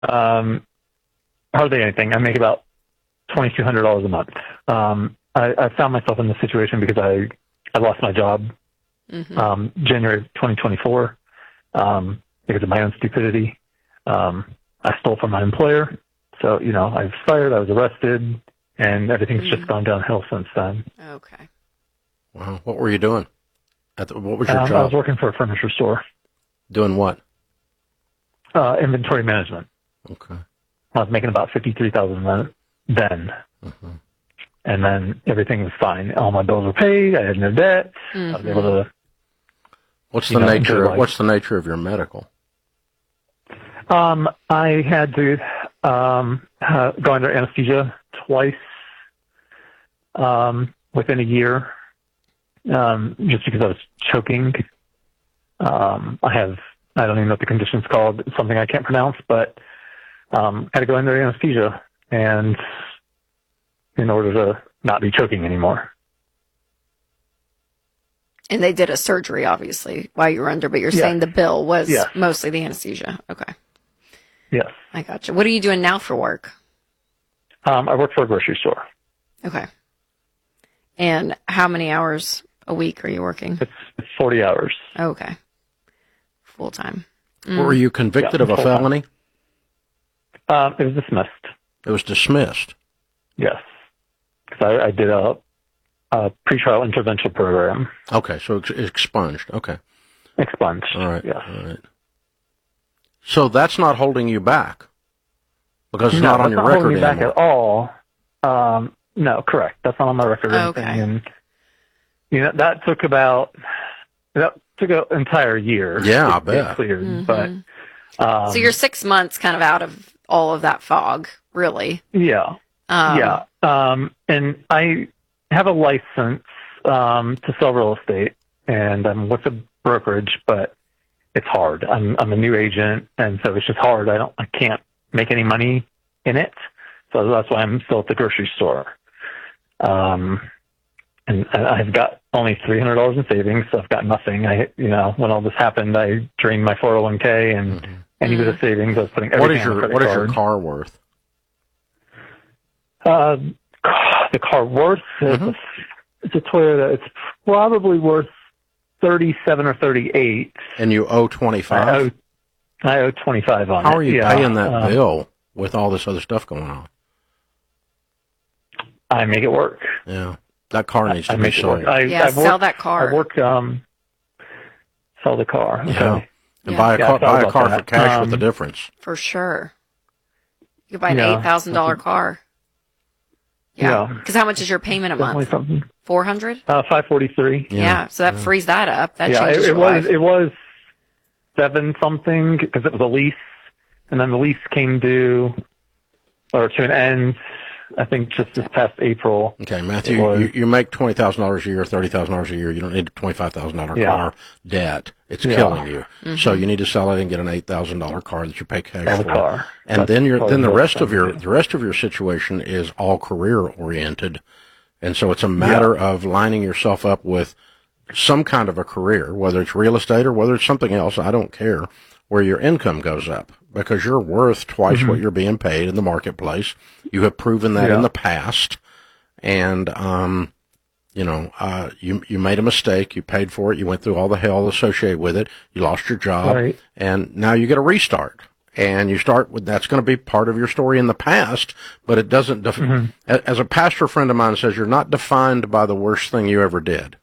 Um, hardly anything. I make about $2,200 a month. I found myself in this situation because I lost my job January of 2024 because of my own stupidity. I stole from my employer. So, I was fired, I was arrested, and everything's just gone downhill since then. Okay. Wow. What were you doing? What was your job? I was working for a furniture store. Doing what? Inventory management. Okay. I was making about $53,000 then. And then everything was fine. All my bills were paid. I had no debt. I was able to. What's the nature of your medical? I had to go under anesthesia twice within a year, just because I was choking. I don't even know what the condition's called. It's something I can't pronounce, but had to go under anesthesia and in order to not be choking anymore. And they did a surgery, obviously, while you were under, but you're saying the bill was mostly the anesthesia. Okay. Yes. I gotcha. What are you doing now for work? I work for a grocery store. Okay. And how many hours a week are you working? It's 40 hours. Okay. Full time. Were you convicted of a felony? It was dismissed. It was dismissed? Yes. Because I did a pretrial intervention program. Okay, so expunged. Okay. Expunged. All right. Yes. All right. So that's not holding you back because it's not on your record anymore. Not holding me back at all. No, correct. That's not on my record or anything. And that took an entire year. Yeah, I bet. Cleared, but so you're 6 months kind of out of all of that fog, really. Yeah. And I have a license to sell real estate, and I'm with a brokerage, but it's hard. I'm a new agent, and so it's just hard. I can't make any money in it, so that's why I'm still at the grocery store. And I've got only $300 in savings, so I've got nothing. When all this happened, I drained my 401k and any bit of savings. I was putting everything on the credit card. What is your car worth? The car worth it's a Toyota. It's probably worth 37 or 38. And you owe 25? I owe 25 on it. How are you paying that bill with all this other stuff going on? I make it work. Yeah. That car needs to be sold. Sell that car. I work, sell the car. Okay. Yeah. And buy a car for cash with the difference. For sure. You could buy an $8,000 car. Yeah. Because how much is your payment a month? Something. $400? $543. Yeah. So that frees that up. That changes your life. It was 7 something because it was a lease, and then the lease came due or to an end. I think just this past April. Okay, Matthew, you make $20,000 a year, $30,000 a year. You don't need a $25,000 car debt. It's killing you. So you need to sell it and get an $8,000 car that you pay cash for. Car. And then the rest of your situation is all career oriented, and so it's a matter of lining yourself up with some kind of a career, whether it's real estate or whether it's something else. I don't care, where your income goes up. Because you're worth twice what you're being paid in the marketplace. You have proven that in the past. And, you made a mistake. You paid for it. You went through all the hell associated with it. You lost your job. Right. And now you get a restart. And you start with, that's going to be part of your story in the past, but it doesn't, as a pastor friend of mine says, you're not defined by the worst thing you ever did.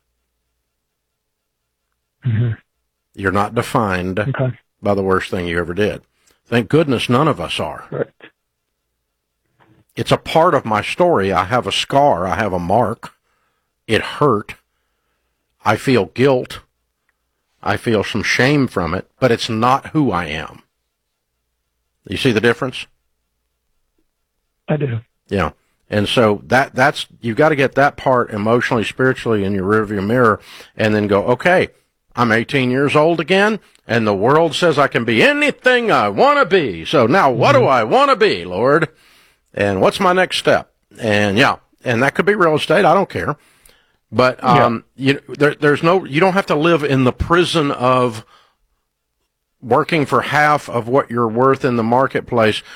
You're not defined by the worst thing you ever did. Thank goodness none of us are. Right. It's a part of my story. I have a scar. I have a mark. It hurt. I feel guilt. I feel some shame from it, but it's not who I am. You see the difference? I do. Yeah. And so that's you've got to get that part emotionally, spiritually in your rearview mirror and then go, okay, I'm 18 years old again, and the world says I can be anything I want to be. So now what do I want to be, Lord? And what's my next step? And and that could be real estate. I don't care. But there's no, you don't have to live in the prison of working for half of what you're worth in the marketplace